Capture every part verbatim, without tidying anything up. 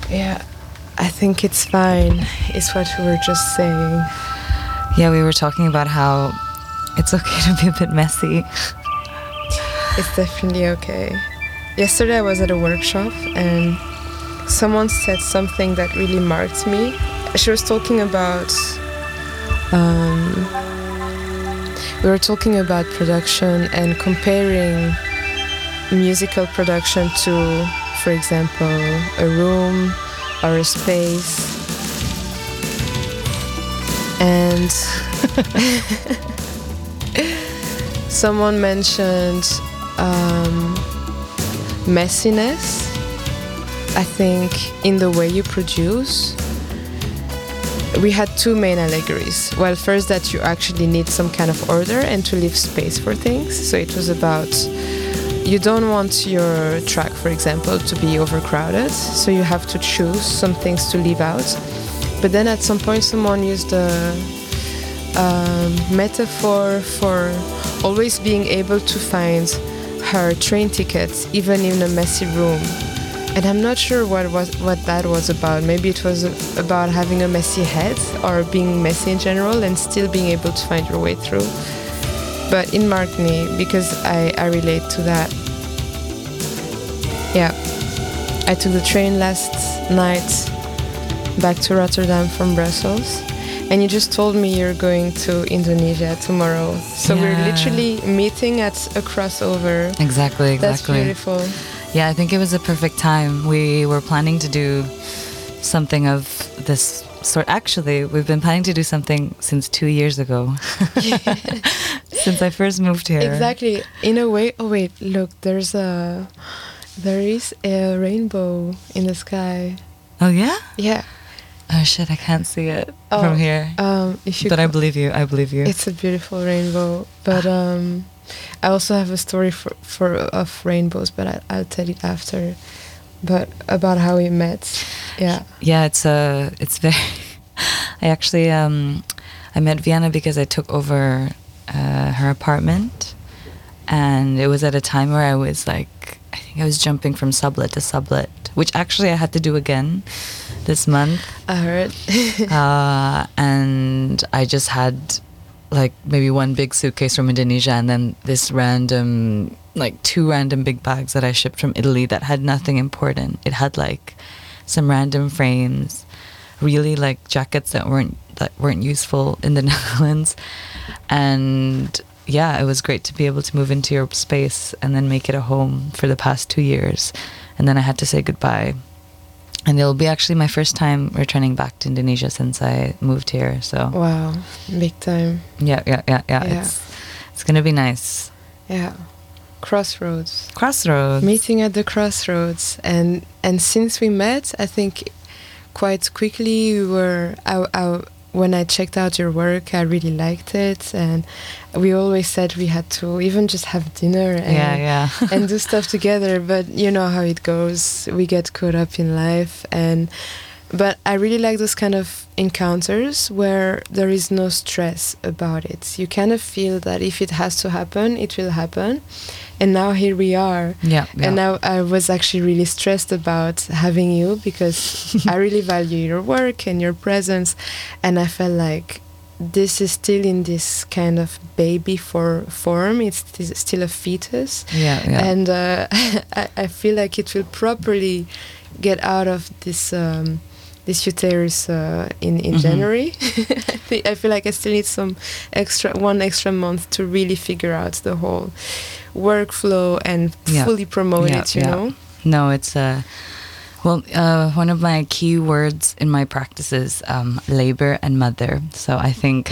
Yeah, I think it's fine. It's what we were just saying. Yeah, we were talking about how it's okay to be a bit messy. It's definitely okay. Yesterday I was at a workshop and someone said something that really marked me. She was talking about um, we were talking about production and comparing musical production to, for example, a room or a space. And someone mentioned um, messiness, I think, in the way you produce. We had two main allegories. Well, first that you actually need some kind of order and to leave space for things. So it was about, you don't want your track, for example, to be overcrowded. So you have to choose some things to leave out. But then at some point someone used a um, metaphor for always being able to find her train tickets even in a messy room. And I'm not sure what was what that was about. Maybe it was about having a messy head or being messy in general and still being able to find your way through. But it marked me because I, I relate to that. Yeah. I took the train last night back to Rotterdam from Brussels. And you just told me you're going to Indonesia tomorrow. So yeah. We're literally meeting at a crossover. Exactly, exactly. That's beautiful. Yeah, I think it was a perfect time. We were planning to do something of this sort. Actually, we've been planning to do something since two years ago. Since I first moved here. Exactly. In a way, oh wait, look, there's a, there is a rainbow in the sky. Oh yeah? Yeah. Oh shit, I can't see it oh, from here. Um, if you but I believe you, I believe you. It's a beautiful rainbow. But um, I also have a story for, for of rainbows, but I, I'll tell it after. But about how we met. Yeah. Yeah, it's uh, it's very... I actually, um, I met Vienna because I took over uh, her apartment. And it was at a time where I was like, I think I was jumping from sublet to sublet, which actually I had to do again this month. I heard. uh, and I just had like maybe one big suitcase from Indonesia and then this random, like two random big bags that I shipped from Italy that had nothing important. It had like some random frames, really like jackets that weren't that weren't useful in the Netherlands. And yeah, it was great to be able to move into your space and then make it a home for the past two years. And then I had to say goodbye. And it'll be actually my first time returning back to Indonesia since I moved here. So wow, big time. Yeah, yeah, yeah, yeah. yeah. It's it's gonna be nice. Yeah, crossroads. Crossroads. Meeting at the crossroads, and and since we met, I think quite quickly we were. I, I, when I checked out your work, I really liked it, and we always said we had to even just have dinner and yeah, yeah. and do stuff together. But you know how it goes; we get caught up in life, and but I really like those kind of encounters where there is no stress about it. You kind of feel that if it has to happen, it will happen. And now here we are. Yeah, yeah. And now I was actually really stressed about having you because I really value your work and your presence. And I felt like this is still in this kind of baby for form. It's, it's still a fetus. Yeah, yeah. And uh, I, I feel like it will properly get out of this um, this uterus uh, in, in mm-hmm. January. I, think, I feel like I still need some extra, one extra month to really figure out the whole workflow and yeah. fully promote yeah, it, you yeah. know? No, it's uh, well, uh, one of my key words in my practice is um, labor and mother. So I think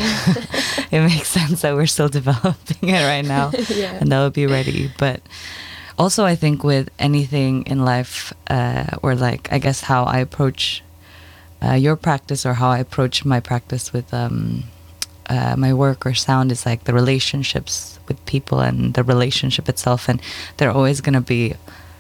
it makes sense that we're still developing it right now yeah. and that will be ready. But also I think with anything in life uh, or like, I guess how I approach uh, your practice or how I approach my practice with um, uh, my work or sound is like the relationships with people and the relationship itself, and they're always going to be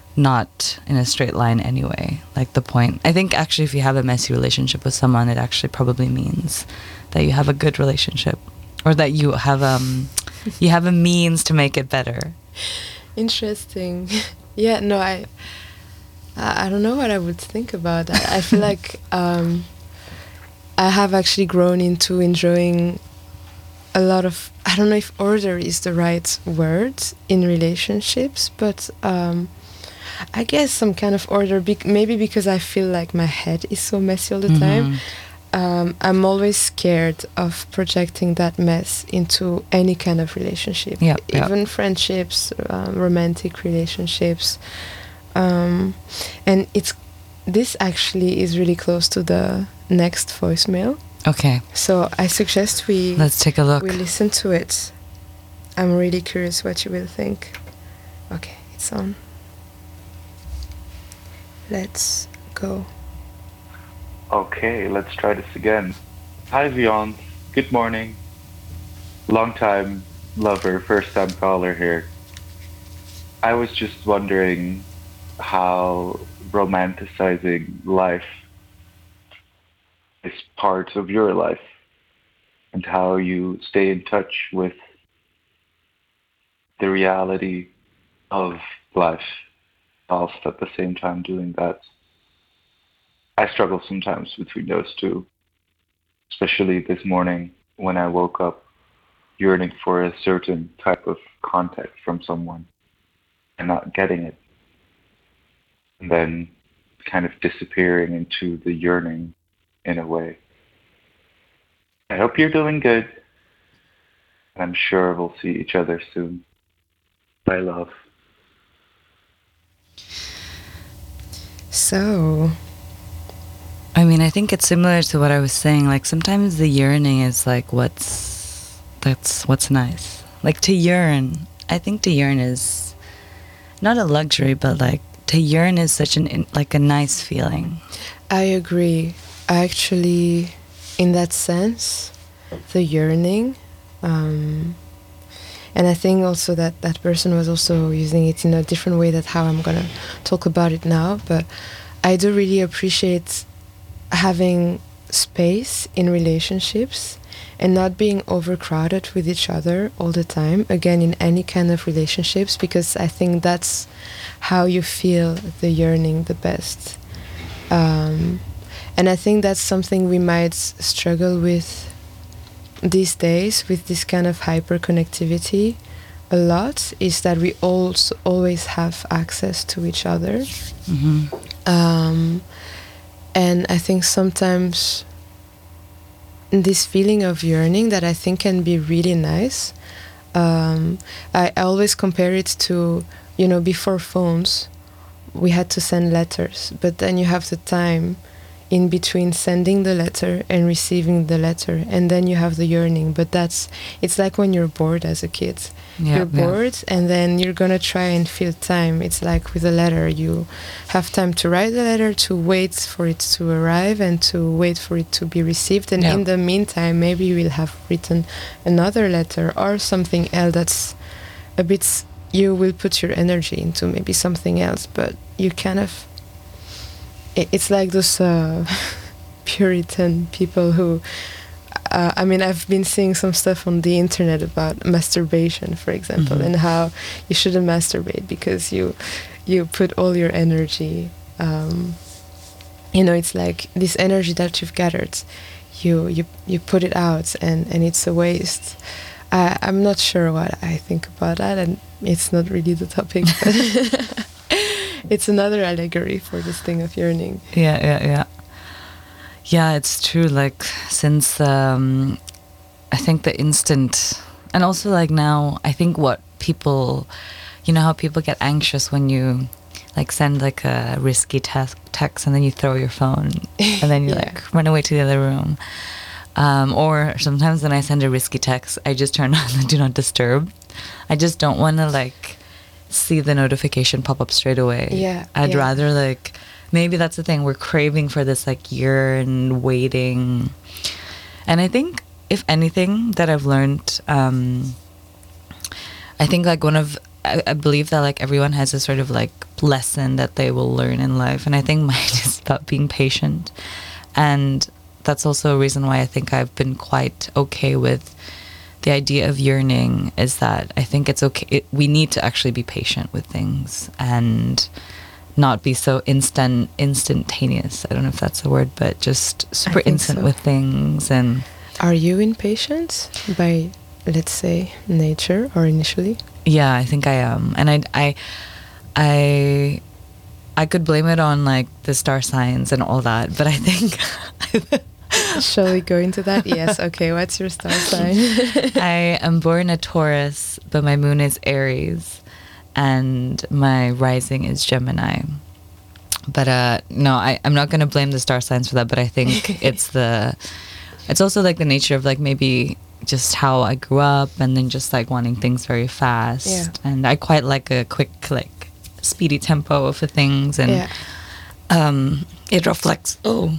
not in a straight line anyway. Like the point, I think actually if you have a messy relationship with someone, it actually probably means that you have a good relationship or that you have um you have a means to make it better. Interesting. Yeah, no, I I I don't know what I would think about that. I feel like um, I have actually grown into enjoying a lot of, I don't know if order is the right word in relationships, but um, I guess some kind of order, bec- maybe because I feel like my head is so messy all the Mm-hmm. time. Um, I'm always scared of projecting that mess into any kind of relationship, Yep, yep. even friendships, um, romantic relationships. Um, and it's this actually is really close to the next voicemail. Okay. So I suggest we Let's take a look. we listen to it. I'm really curious what you will think. Okay, it's on. Let's go. Okay, let's try this again. Hi, Vion. Good morning. Long time lover, first time caller here. I was just wondering how romanticizing life is part of your life and how you stay in touch with the reality of life whilst at the same time doing that. I struggle sometimes between those two, especially this morning when I woke up yearning for a certain type of contact from someone and not getting it, and then kind of disappearing into the yearning in a way. I hope you're doing good. I'm sure we'll see each other soon. Bye, love. So, I mean, I think it's similar to what I was saying. Like sometimes the yearning is like what's that's what's nice. Like to yearn. I think to yearn is not a luxury, but like to yearn is such an like a nice feeling. I agree. Actually, in that sense, the yearning, um, and I think also that that person was also using it in a different way than how I'm gonna talk about it now. But I do really appreciate having space in relationships and not being overcrowded with each other all the time, again, in any kind of relationships, because I think that's how you feel the yearning the best. Um, and I think that's something we might struggle with these days, with this kind of hyperconnectivity a lot, is that we also always have access to each other. Mm-hmm. Um, and I think sometimes this feeling of yearning that I think can be really nice. Um, I, I always compare it to, you know, before phones, we had to send letters, but then you have the time in between sending the letter and receiving the letter, and then you have the yearning. But that's, it's like when you're bored as a kid. Yeah, you're yeah. bored, and then you're gonna try and fill time. It's like with a letter, you have time to write the letter, to wait for it to arrive, and to wait for it to be received. And Yeah. in the meantime, maybe you will have written another letter or something else that's a bit s- you will put your energy into maybe something else, but you kind of, i- it's like those uh, Puritan people who, uh, I mean, I've been seeing some stuff on the internet about masturbation, for example, Mhm. and how you shouldn't masturbate because you you put all your energy, um, you know, it's like this energy that you've gathered, you you, you put it out, and, and it's a waste. I, I'm not sure what I think about that, and it's not really the topic, but it's another allegory for this thing of yearning. Yeah, yeah, yeah. Yeah, it's true. Like, since um, I think the instant, and also like now, I think what people, you know, how people get anxious when you like send like a risky te- text and then you throw your phone and then you Yeah. like run away to the other room. Um, or sometimes when I send a risky text, I just turn on the do not disturb. I just don't want to like see the notification pop up straight away. Yeah, I'd yeah. rather like, maybe that's the thing, we're craving for this like yearn waiting. And I think if anything that I've learned, um, I think like one of, I, I believe that like everyone has a sort of like lesson that they will learn in life. And I think mine is about being patient. And that's also a reason why I think I've been quite okay with the idea of yearning, is that I think it's okay. It, we need to actually be patient with things and not be so instant instantaneous. I don't know if that's the word, but just super instant so. with things. And are you impatient by, let's say, nature or initially? Yeah, I think I am. And I I I I could blame it on like the star signs and all that, but I think shall we go into that? Yes. Okay, what's your star sign? I am born a Taurus, but my moon is Aries. And my rising is Gemini. But uh, no, I, I'm not going to blame the star signs for that, but I think it's the, it's also like the nature of like maybe just how I grew up and then just like wanting things very fast. Yeah. And I quite like a quick, like speedy tempo for things. And yeah. um, it reflects, oh.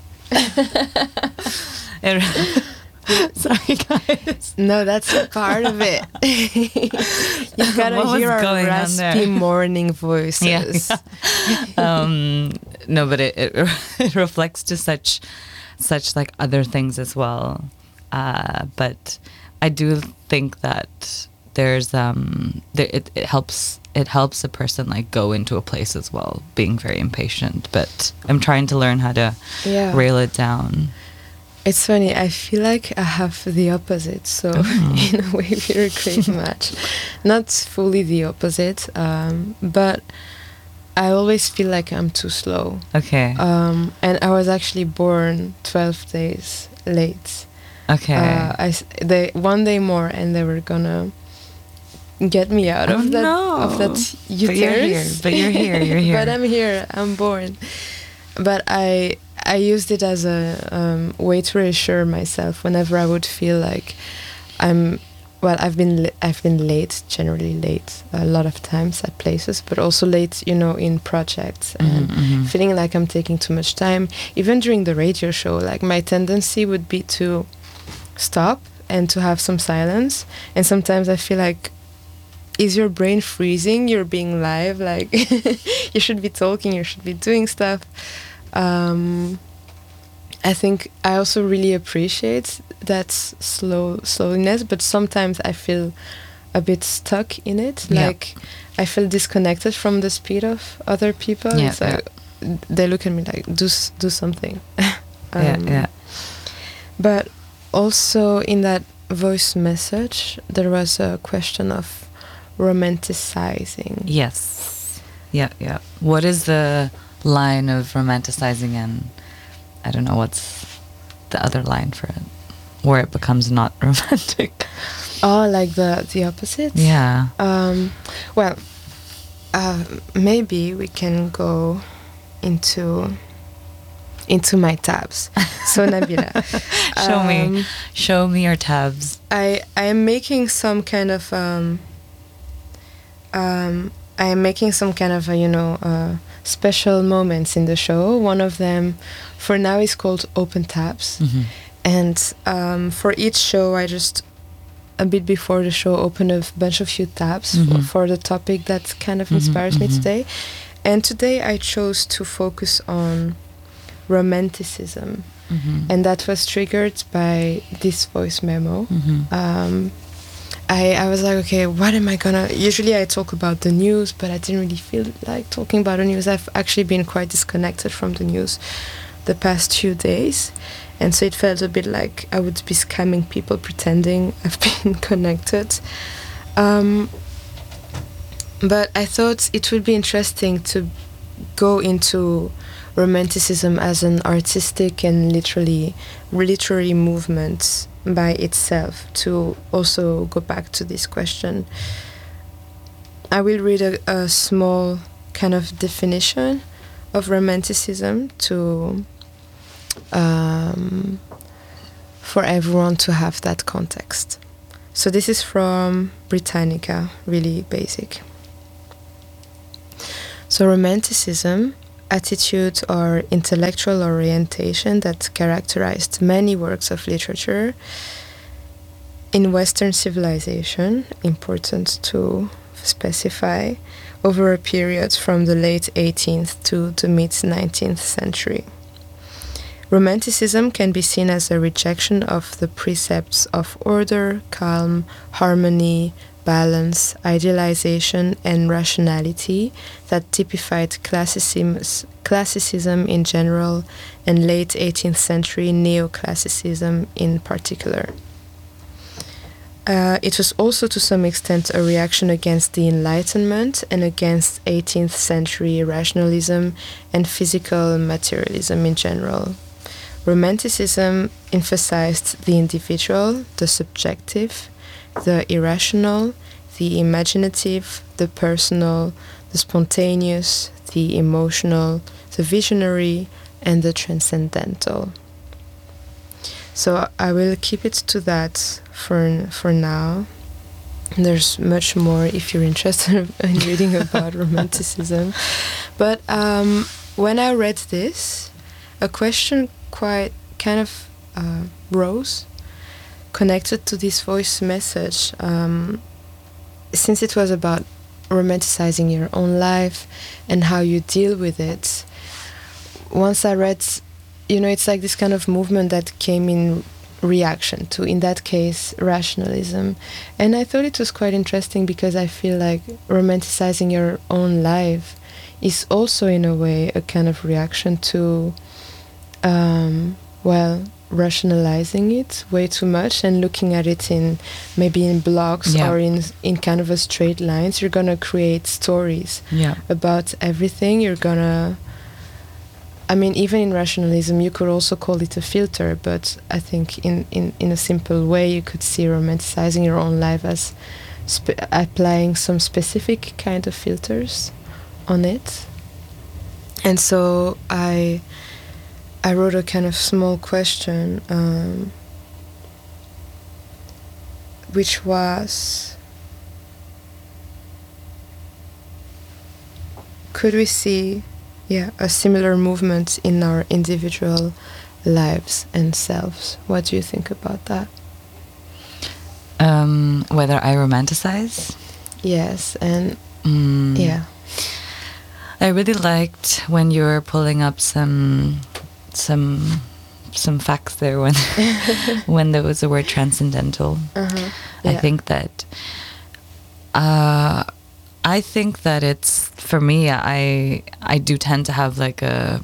it, Sorry, guys. No, that's part of it. You gotta what hear our raspy morning voices. Yeah, yeah. um, no, but it, it it reflects to such such like other things as well. Uh, but I do think that there's um there, it it helps it helps a person like go into a place as well, being very impatient. But I'm trying to learn how to yeah. rail it down. It's funny, I feel like I have the opposite, so mm. in a way we're a great match. Not fully the opposite, um, but I always feel like I'm too slow. Okay. Um, and I was actually born twelve days late. Okay. Uh, I, they, one day more and they were gonna get me out oh of that no. of that uterus. But you're here, but you're here, you're here. But I'm here, I'm born. But I... I used it as a um, way to reassure myself whenever I would feel like I'm, well, I've been li- I've been late, generally late a lot of times at places, but also late, you know, in projects and mm-hmm. feeling like I'm taking too much time. Even during the radio show, like my tendency would be to stop and to have some silence. And sometimes I feel like, is your brain freezing? You're being live, like you should be talking, you should be doing stuff. Um, I think I also really appreciate that slow slowiness, but sometimes I feel a bit stuck in it. Yeah. Like I feel disconnected from the speed of other people. Yeah, it's like yeah. they look at me like do do something. um, yeah, yeah. But also in that voice message, there was a question of romanticizing. Yes. Yeah, yeah. What is the line of romanticizing, and I don't know what's the other line for it, where it becomes not romantic? Oh, like the the opposite? Yeah. Um, well, uh, maybe we can go into into my tabs. So Nabila, show um, me, show me your tabs. I I am making some kind of um. Um, I am making some kind of a, you know. Uh, special moments in the show. One of them for now is called Open Tabs. Mm-hmm. And um, for each show I just a bit before the show open a bunch of few tabs mm-hmm. for, for the topic that kind of inspires mm-hmm, me mm-hmm. today. And today I chose to focus on romanticism. Mm-hmm. And that was triggered by this voice memo. Mm-hmm. Um, I, I was like, okay, what am I gonna... Usually I talk about the news, but I didn't really feel like talking about the news. I've actually been quite disconnected from the news the past few days. And so it felt a bit like I would be scamming people pretending I've been connected. Um, but I thought it would be interesting to go into romanticism as an artistic and literally literary movement by itself, to also go back to this question. I will read a, a small kind of definition of romanticism to um, for everyone to have that context. So this is from Britannica, really basic. So romanticism, attitude or intellectual orientation that characterized many works of literature in Western civilization, important to specify, over a period from the late eighteenth to the mid-nineteenth century. Romanticism can be seen as a rejection of the precepts of order, calm, harmony, balance, idealization, and rationality that typified classicism, classicism in general and late eighteenth century neoclassicism in particular. Uh, it was also to some extent a reaction against the Enlightenment and against eighteenth century rationalism and physical materialism in general. Romanticism emphasized the individual, the subjective, the irrational, the imaginative, the personal, the spontaneous, the emotional, the visionary, and the transcendental. So I will keep it to that for for now. There's much more if you're interested in reading about Romanticism. But um, when I read this, a question quite kind of uh, rose connected to this voice message. Um, since it was about romanticizing your own life and how you deal with it, once I read, you know, it's like this kind of movement that came in reaction to, in that case, rationalism. And I thought it was quite interesting because I feel like romanticizing your own life is also in a way a kind of reaction to, um, well, rationalizing it way too much and looking at it in maybe in blocks yeah. or in in kind of a straight lines. You're gonna create stories yeah. about everything. You're gonna, I mean, even in rationalism, you could also call it a filter, but I think in, in, in a simple way, you could see romanticizing your own life as spe- applying some specific kind of filters on it. And so I I wrote a kind of small question, um, which was, could we see Yeah, a similar movement in our individual lives and selves? What do you think about that? Um, whether I romanticize? Yes, and mm. yeah. I really liked when you were pulling up some some some facts there when when there was the word transcendental. Uh-huh. Yeah. I think that uh, I think that it's, for me, I I do tend to have like a,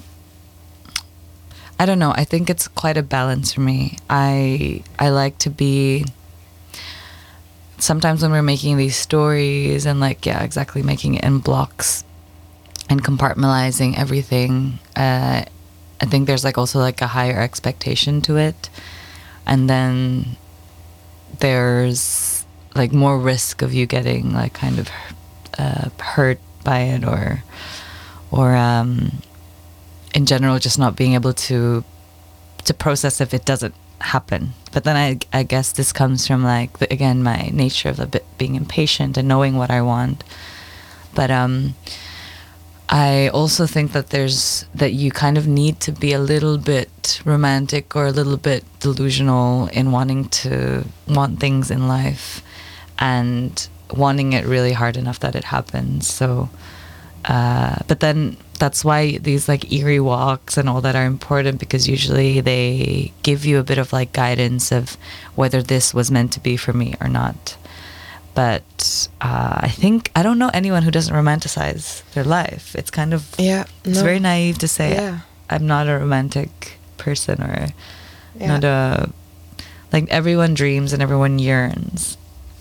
I don't know, I think it's quite a balance for me. I I like to be, sometimes when we're making these stories and like, yeah, exactly, making it in blocks and compartmentalizing everything, uh, I think there's like also like a higher expectation to it. And then there's like more risk of you getting like kind of uh, hurt by it, or or um, in general just not being able to to process if it doesn't happen. But then I, I guess this comes from like, the, again, my nature of a bit being impatient and knowing what I want. But um, I also think that there's, that you kind of need to be a little bit romantic or a little bit delusional in wanting to want things in life and wanting it really hard enough that it happens. So, uh, but then that's why these like eerie walks and all that are important, because usually they give you a bit of like guidance of whether this was meant to be for me or not. But uh, I think, I don't know anyone who doesn't romanticize their life. It's kind of, yeah, it's no. very naive to say, yeah. I'm not a romantic person, or yeah. not a, like everyone dreams and everyone yearns.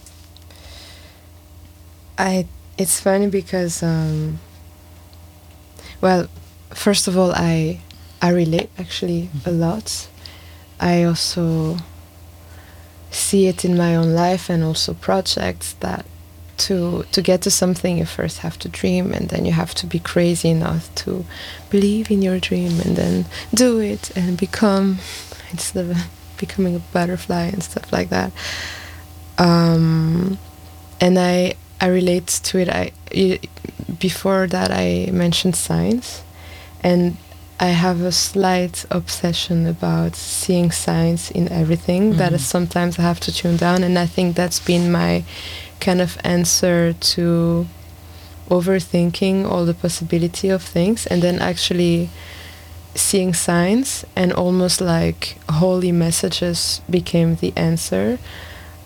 I, it's funny because, um, well, first of all, I, I relate actually a lot. I also see it in my own life and also projects that to to get to something you first have to dream, and then you have to be crazy enough to believe in your dream and then do it and become, instead of becoming a butterfly and stuff like that. Um, and I I relate to it. I you, before that I mentioned science, and I have a slight obsession about seeing signs in everything, mm-hmm. that is sometimes I have to tune down, and I think that's been my kind of answer to overthinking all the possibility of things, and then actually seeing signs and almost like holy messages became the answer.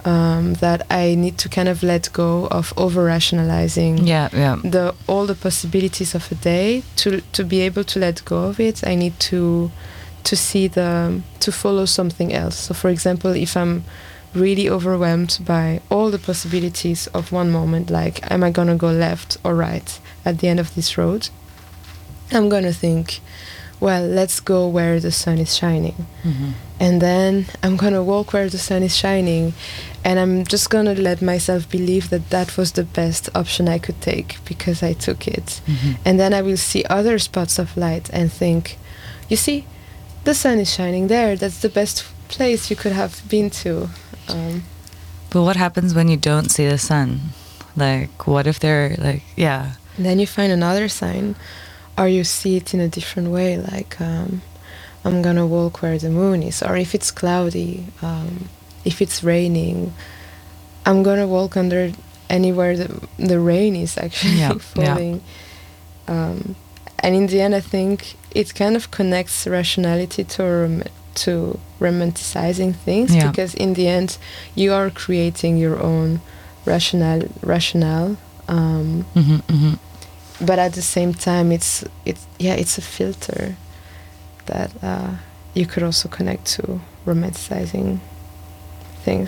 um, that I need to kind of let go of over rationalizing Yeah, yeah. the all the possibilities of a day. To to be able to let go of it, I need to to see the to follow something else. So for example, if I'm really overwhelmed by all the possibilities of one moment, like am I gonna go left or right at the end of this road, I'm gonna think, well, let's go where the sun is shining. Mm-hmm. And then I'm gonna walk where the sun is shining, and I'm just gonna let myself believe that that was the best option I could take because I took it. Mm-hmm. And then I will see other spots of light and think, you see, the sun is shining there, that's the best place you could have been to. Um, But what happens when you don't see the sun? Like, what if they're like, yeah. and then you find another sign, or you see it in a different way, like um, I'm gonna walk where the moon is, or if it's cloudy, um, if it's raining, I'm gonna walk under anywhere the, the rain is actually Yeah, falling. Um, and in the end, I think it kind of connects rationality to rom- to romanticizing things, Yeah. because in the end, you are creating your own rationale. Rationale. Um, Mm-hmm, mm-hmm. but at the same time, it's it's yeah, it's a filter that uh, you could also connect to romanticizing things.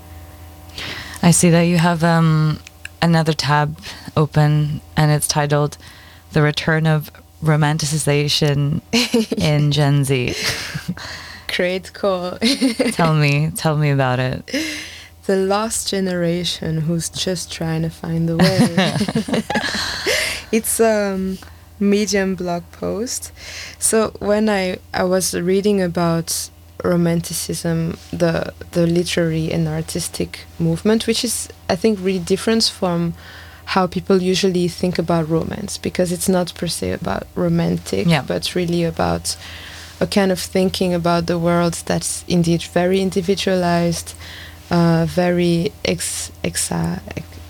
I see that you have um, another tab open, and it's titled "The Return of Romanticization in Gen Z." Great call. Tell me, tell me about it. The lost generation who's just trying to find the way. It's a um, Medium blog post. So when I, I was reading about romanticism, the the literary and artistic movement, which is, I think, really different from how people usually think about romance, because it's not per se about romantic, Yeah. but really about a kind of thinking about the world that's indeed very individualized, uh, very ex, exa,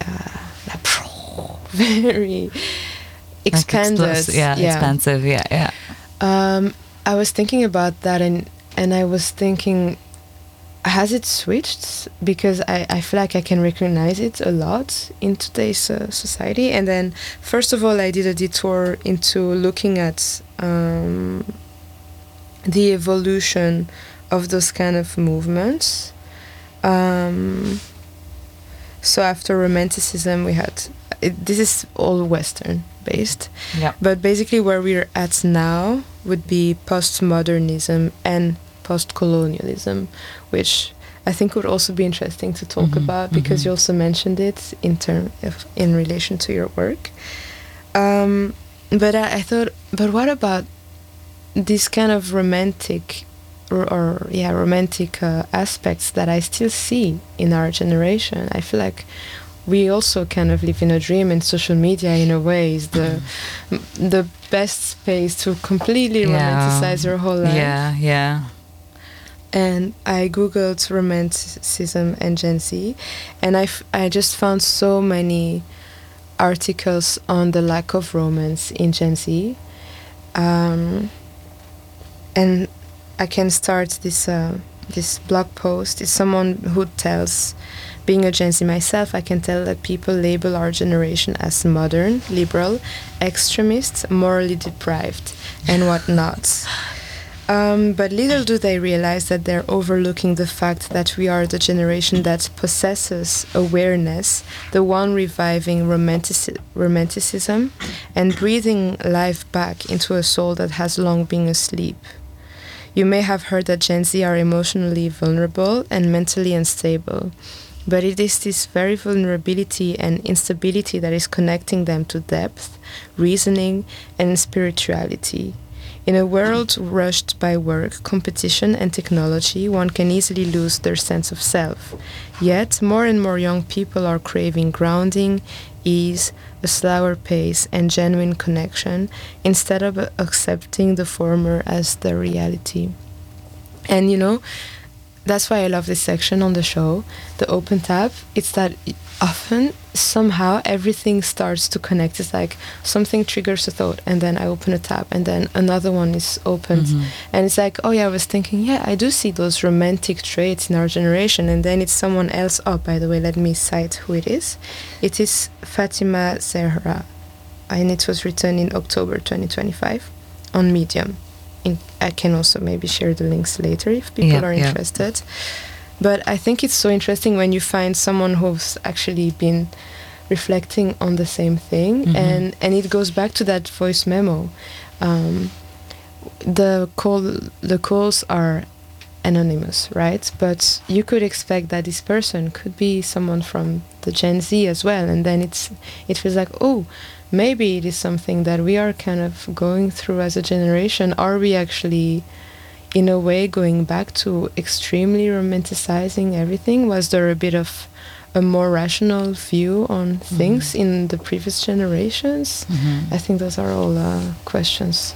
uh, very expanded. Like explos- yeah, expansive. Yeah, yeah. Um, I was thinking about that, and and I was thinking, has it switched? Because I, I feel like I can recognize it a lot in today's uh, society. And then, first of all, I did a detour into looking at um, the evolution of those kind of movements. Um, so after Romanticism, we had, it, this is all Western based. Yeah. But basically where we're at now would be postmodernism and post-colonialism, which I think would also be interesting to talk Mhm, about, because mhm. you also mentioned it in term of, in relation to your work. Um, but I, I thought, but what about these kind of romantic or, or yeah, romantic uh, aspects that I still see in our generation? I feel like we also kind of live in a dream, and social media in a way is the m- the best space to completely Yeah. romanticize your whole life. Yeah, yeah. And I googled romanticism and Gen Z, and I, f- I just found so many articles on the lack of romance in Gen Z. Um, and I can start this uh, this blog post. It's someone who tells, being a Gen Z myself, I can tell that people label our generation as modern, liberal, extremist, morally deprived, and whatnot. Um, but little do they realize that they're overlooking the fact that we are the generation that possesses awareness, the one reviving romantici- romanticism and breathing life back into a soul that has long been asleep. You may have heard that Gen Z are emotionally vulnerable and mentally unstable, but it is this very vulnerability and instability that is connecting them to depth, reasoning, and spirituality. In a world rushed by work, competition, and technology, one can easily lose their sense of self. Yet, more and more young people are craving grounding, ease, a slower pace, and genuine connection, instead of accepting the former as their reality. And you know, that's why I love this section on the show, the open tab. It's that often somehow everything starts to connect. It's like something triggers a thought, and then I open a tab, and then another one is opened, mm-hmm. and it's like, oh yeah, I was thinking, yeah, I do see those romantic traits in our generation, and then it's someone else. Oh, by the way, let me cite who it is. It is Fatima Zehra, and it was written in October twenty twenty-five on Medium. In, I can also maybe share the links later if people yeah, are interested. Yeah. But I think it's so interesting when you find someone who's actually been reflecting on the same thing, mm-hmm. and, and it goes back to that voice memo. Um, the call, the calls are anonymous, right? But you could expect that this person could be someone from the Gen Z as well, and then it's it feels like, oh, maybe it is something that we are kind of going through as a generation. Are we actually, in a way, going back to extremely romanticizing everything? Was there a bit of a more rational view on things mm-hmm. in the previous generations? Mm-hmm. I think those are all uh, questions.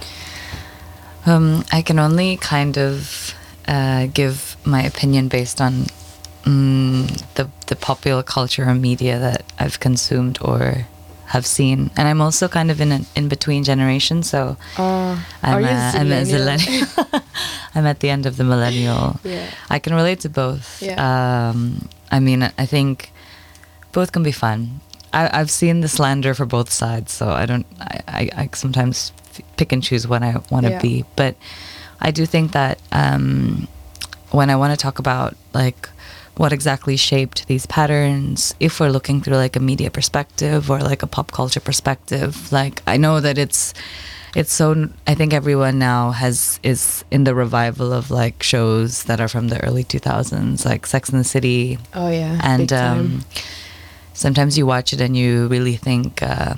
Um, I can only kind of uh, give my opinion based on um, the the popular culture or media that I've consumed or have seen, and I'm also kind of in an in between generations. So uh, I'm, are you uh, I'm a zillennial. I'm at the end of the millennial. Yeah. I can relate to both. Yeah. Um, I mean, I think both can be fun. I, I've seen the slander for both sides, so I don't. I, I, I sometimes pick and choose what I want to yeah. be, but I do think that um, when I want to talk about like what exactly shaped these patterns, if we're looking through like a media perspective or like a pop culture perspective, like I know that it's it's so I think everyone now has is in the revival of like shows that are from the early two thousands, like Sex and the City. Oh yeah, and big time. Um, sometimes you watch it and you really think uh,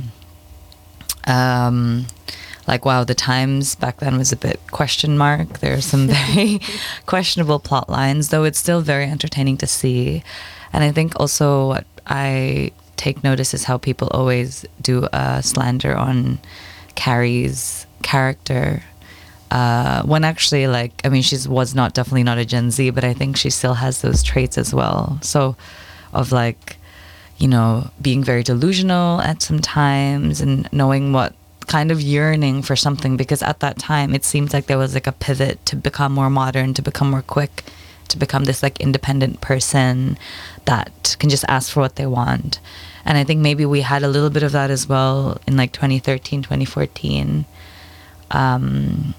um like, wow, the times back then was a bit question mark. There are some very questionable plot lines, though it's still very entertaining to see. And I think also what I take notice is how people always do a slander on Carrie's character. Uh, when actually, like, I mean, she was not definitely not a Gen Z, but I think she still has those traits as well. So, of like, you know, being very delusional at some times and knowing what kind of yearning for something, because at that time it seemed like there was like a pivot to become more modern, to become more quick, to become this like independent person that can just ask for what they want. And I think maybe we had a little bit of that as well in like twenty thirteen, twenty fourteen, um,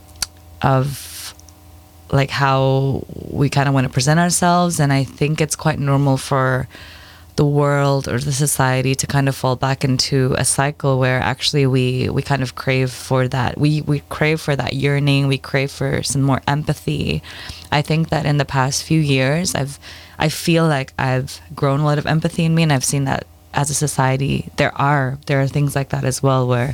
of like how we kind of want to present ourselves. And I think it's quite normal for the world or the society to kind of fall back into a cycle where actually we we kind of crave for that. We we crave for that yearning. We crave for some more empathy. I think that in the past few years, I've I feel like I've grown a lot of empathy in me, and I've seen that as a society there are there are things like that as well, where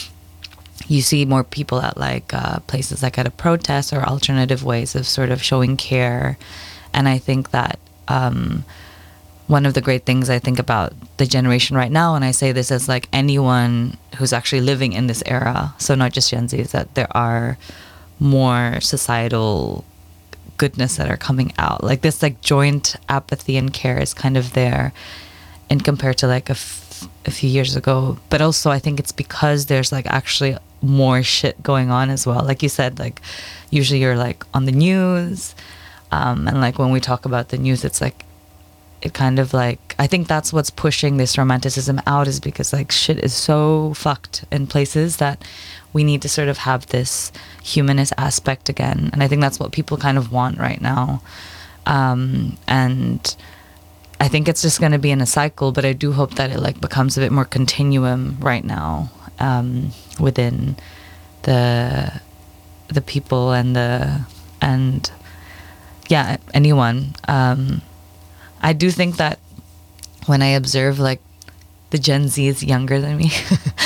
you see more people at like uh, places like at a protest or alternative ways of sort of showing care. And I think that um, one of the great things I think about the generation right now, and I say this as like anyone who's actually living in this era, so not just Gen Z, is that there are more societal goodness that are coming out. Like this like joint apathy and care is kind of there, and compared to like a, f- a few years ago. But also I think it's because there's like actually more shit going on as well. Like you said, like usually you're like on the news, um, and like when we talk about the news, it's like it kind of like, I think that's what's pushing this romanticism out, is because like shit is so fucked in places that we need to sort of have this humanist aspect again. And I think that's what people kind of want right now. Um, and I think it's just going to be in a cycle, but I do hope that it like becomes a bit more continuum right now, um, within the, the people and the, and yeah, anyone, um, I do think that when I observe like the Gen Z is younger than me,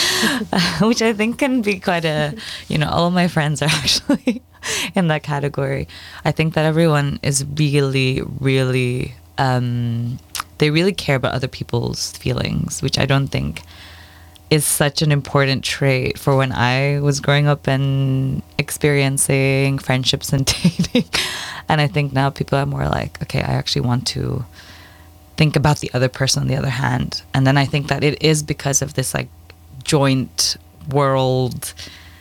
which I think can be quite a, you know, all of my friends are actually in that category. I think that everyone is really, really, um, they really care about other people's feelings, which I don't think is such an important trait for when I was growing up and experiencing friendships and dating. And I think now people are more like, okay, I actually want to think about the other person on the other hand. And then I think that it is because of this like joint world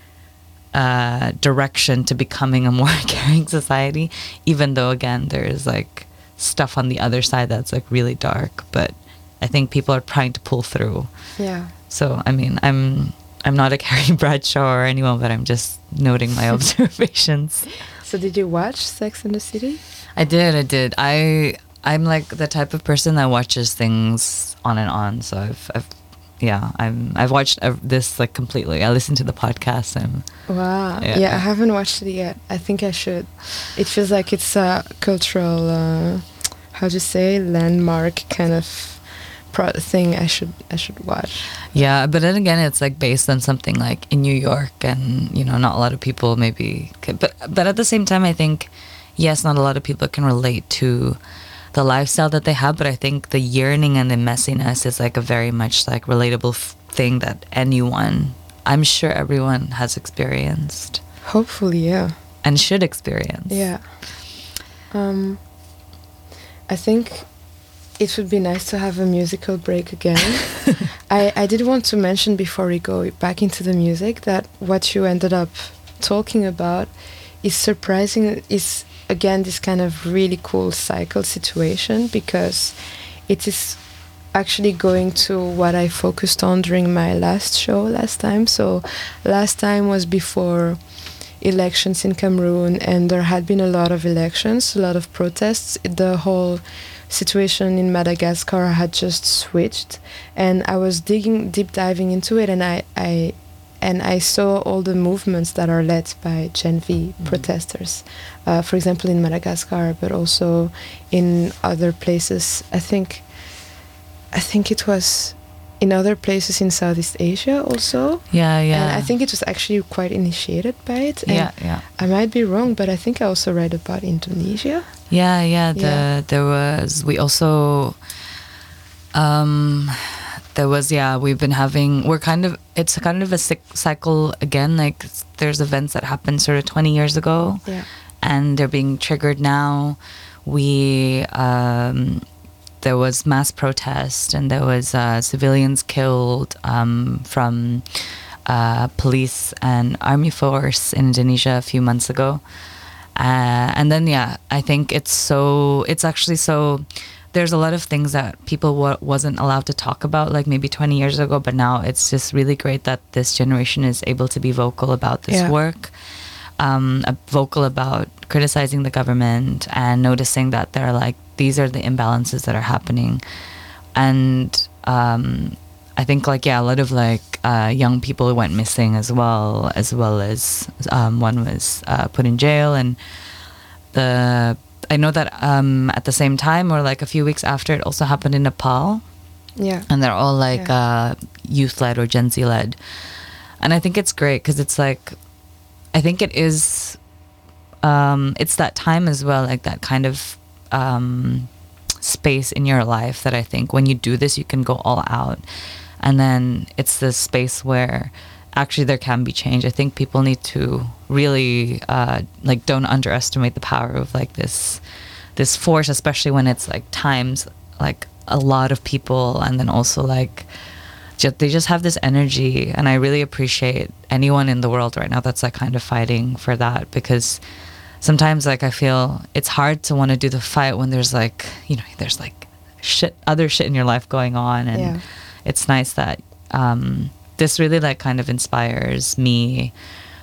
uh, direction to becoming a more caring society, even though again there's like stuff on the other side that's like really dark, but I think people are trying to pull through. Yeah. So I mean, I'm I'm not a Carrie Bradshaw or anyone, but I'm just noting my observations. So did you watch Sex and the City? I did, I did. I I'm like the type of person that watches things on and on. So I've, I've yeah, I'm I've watched this like completely. I listened to the podcast and wow, yeah. yeah, I haven't watched it yet. I think I should. It feels like it's a cultural, uh, how to say, landmark kind of pro- thing. I should I should watch. Yeah, but then again, it's like based on something like in New York, and you know, not a lot of people maybe. Could, but but at the same time, I think yes, not a lot of people can relate to the lifestyle that they have, but I think the yearning and the messiness is like a very much like relatable f- thing that anyone, I'm sure everyone has experienced. Hopefully, yeah. And should experience. Yeah. Um, I think it would be nice to have a musical break again. I, I did want to mention before we go back into the music that what you ended up talking about is surprising, is again this kind of really cool cycle situation, because it is actually going to what I focused on during my last show last time. So last time was before elections in Cameroon, and there had been a lot of elections, a lot of protests. The whole situation in Madagascar had just switched, and I was digging deep diving into it, and I, I and I saw all the movements that are led by Gen V mm-hmm. protesters, uh, for example in Madagascar, but also in other places. I think, I think it was in other places in Southeast Asia also. Yeah, yeah. And I think it was actually quite initiated by it. And yeah, yeah. I might be wrong, but I think I also read about Indonesia. Yeah, yeah. The Yeah. there was we also. Um, There was, yeah, we've been having, we're kind of, it's kind of a cycle again, like there's events that happened sort of twenty years ago, yeah. and they're being triggered now. We, um, there was mass protest, and there was uh, civilians killed um, from uh, police and army force in Indonesia a few months ago. Uh, and then, yeah, I think it's so, it's actually so... There's a lot of things that people wa- wasn't allowed to talk about, like maybe twenty years ago, but now it's just really great that this generation is able to be vocal about this yeah. work, um, uh, vocal about criticizing the government and noticing that there are like, these are the imbalances that are happening. And um, I think like, yeah, a lot of like uh, young people went missing as well, as well as um, one was uh, put in jail. And the... I know that um, at the same time, or like a few weeks after, it also happened in Nepal. Yeah. And they're all like yeah. uh, youth-led or Gen Z-led. And I think it's great because it's like, I think it is, um, it's that time as well, like that kind of um, space in your life that I think when you do this, you can go all out. And then it's the space where actually there can be change. I think people need to really uh, like don't underestimate the power of like this this force, especially when it's like times like a lot of people, and then also like just, they just have this energy. And I really appreciate anyone in the world right now that's like kind of fighting for that, because sometimes like I feel it's hard to want to do the fight when there's like, you know, there's like shit other shit in your life going on. And yeah. it's nice that um this really like kind of inspires me,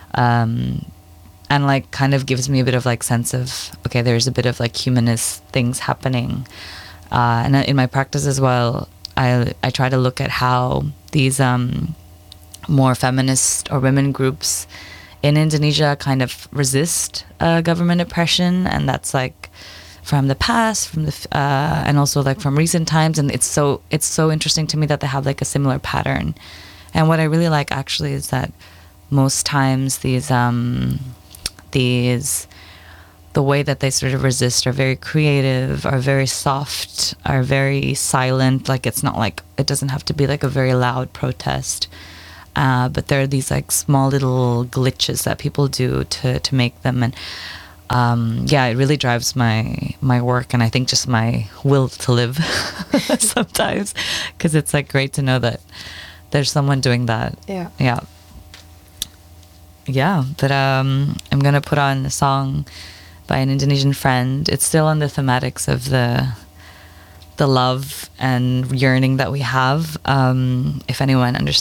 um, and like kind of gives me a bit of like sense of, okay, there's a bit of like humanist things happening. Uh, and in my practice as well, I, I try to look at how these um, more feminist or women groups in Indonesia kind of resist uh, government oppression. And that's like from the past, from the uh, and also like from recent times. And it's so it's so interesting to me that they have like a similar pattern. And what I really like actually is that most times these um, these the way that they sort of resist are very creative, are very soft, are very silent. Like it's not like, it doesn't have to be like a very loud protest. Uh, but there are these like small little glitches that people do to, to make them. And um, yeah, it really drives my my work, and I think just my will to live sometimes, because it's like great to know that there's someone doing that. Yeah. Yeah. Yeah, but um, I'm gonna put on a song by an Indonesian friend. It's still on the thematics of the the love and yearning that we have. Um, if anyone understands